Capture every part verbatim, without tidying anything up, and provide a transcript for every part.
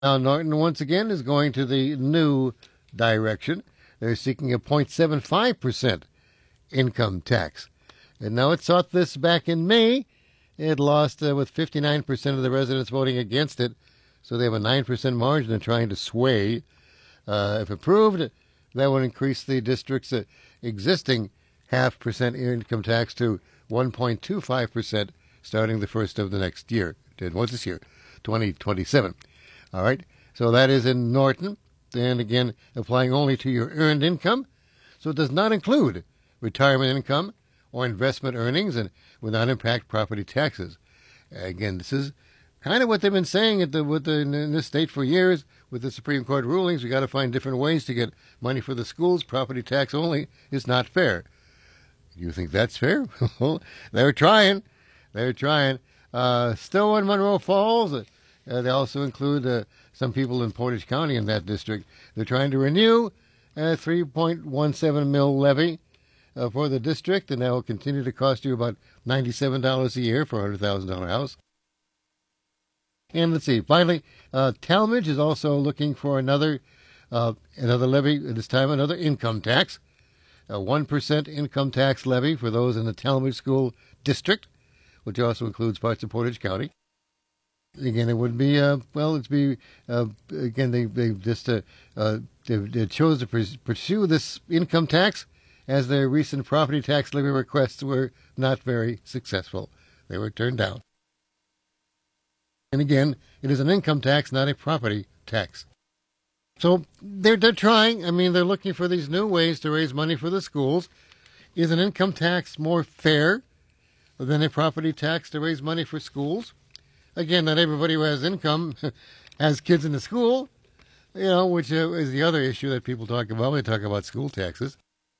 Now, Norton, once again, is going to the new direction. They're seeking a zero point seven five percent income tax. And now it sought this back in May. It lost uh, with fifty-nine percent of the residents voting against it. So they have a nine percent margin in trying to sway. Uh, if approved, that would increase the district's uh, existing half percent income tax to one point two five percent starting the first of the next year. What's this year? twenty twenty-seven. All right. So that is in Norton. And again, applying only to your earned income. So it does not include retirement income or investment earnings and will not impact property taxes. Again, this is kind of what they've been saying at the, with the, in this state for years with the Supreme Court rulings. We got to find different ways to get money for the schools. Property tax only is not fair. You think that's fair? Well, they're trying. They're trying. Uh, still in Monroe Falls. Uh, they also include uh, some people in Portage County in that district. They're trying to renew a three point one seven mil levy uh, for the district, and that will continue to cost you about ninety-seven dollars a year for a one hundred thousand dollars house. And let's see. Finally, uh, Talmadge is also looking for another uh, another levy, this time another income tax, a one percent income tax levy for those in the Talmadge School District, which also includes parts of Portage County. Again, it would be, uh, well, it'd be, uh, again, they, they just uh, uh, they, they chose to pursue this income tax as their recent property tax levy requests were not very successful. They were turned down. And again, it is an income tax, not a property tax. So they're, they're trying. I mean, they're looking for these new ways to raise money for the schools. Is an income tax more fair than a property tax to raise money for schools? Again, not everybody who has income has kids in the school, you know, which uh, is the other issue that people talk about when they talk about school taxes.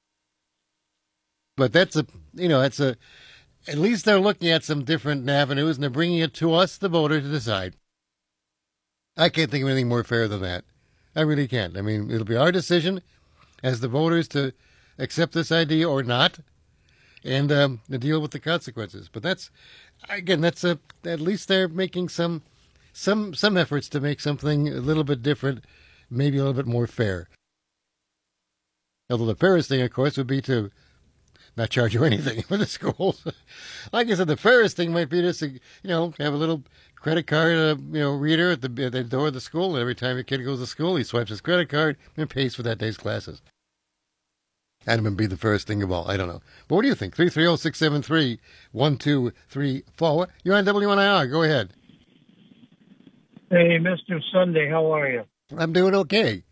But that's a, you know, that's a, at least they're looking at some different avenues and they're bringing it to us, the voter, to decide. I can't think of anything more fair than that. I really can't. I mean, it'll be our decision as the voters to accept this idea or not, and um, to deal with the consequences. But that's, again, that's a, at least they're making some, some, some efforts to make something a little bit different, maybe a little bit more fair. Although the fairest thing, of course, would be to not charge you anything for the schools. Like I said, the fairest thing might be just to, you know, have a little credit card, uh, you know, reader at the, at the door of the school, and every time your kid goes to school, he swipes his credit card and pays for that day's classes. That would be the first thing of all. I don't know. But what do you think? three three zero, six seven three, one two three four. You're on W N I R. Go ahead. Hey, Mister Sunday, how are you? I'm doing okay.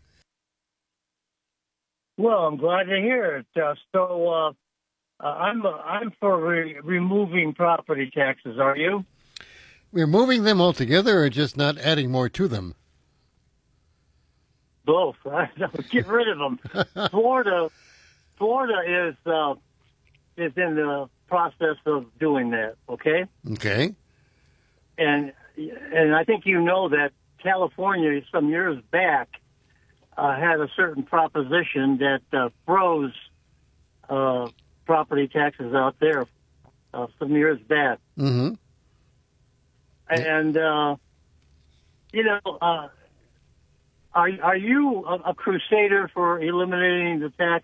Well, I'm glad to hear it. Uh, so uh, uh, I'm uh, I'm for re- removing property taxes. Are you? Removing them altogether or just not adding more to them? Both. Get rid of them. Florida... Florida is uh, is in the process of doing that. Okay. Okay. And and I think you know that California some years back uh, had a certain proposition that uh, froze uh, property taxes out there uh, some years back. Mm-hmm. And uh, you know, uh, are are you a, a crusader for eliminating the tax?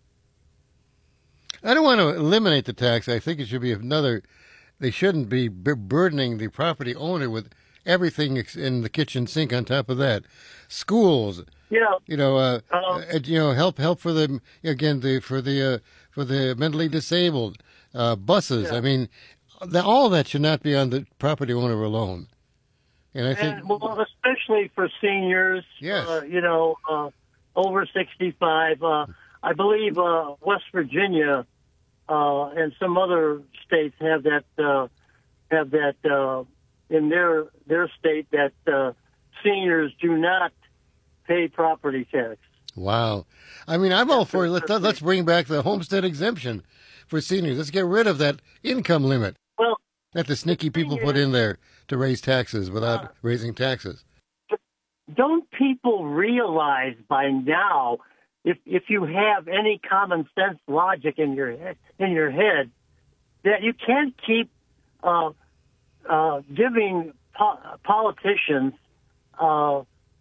I don't want to eliminate the tax. I think it should be another. They shouldn't be burdening the property owner with everything in the kitchen sink on top of that. Schools, yeah, you know, uh, uh, you know, help help for the again the for the uh, for the mentally disabled, uh, buses. yeah. I mean, the, all that should not be on the property owner alone. And I think, and, well, especially for seniors, yes, uh, you know, uh, over sixty-five. Uh, I believe uh, West Virginia. Uh, and some other states have that uh, have that uh, in their their state that uh, seniors do not pay property tax. Wow, I mean, I'm all for let's let's bring back the homestead exemption for seniors. Let's get rid of that income limit well, that the sneaky people put in there to raise taxes without uh, raising taxes. Don't people realize by now? If if you have any common sense logic in your head, in your head, that you can't keep uh, uh, giving po- politicians uh,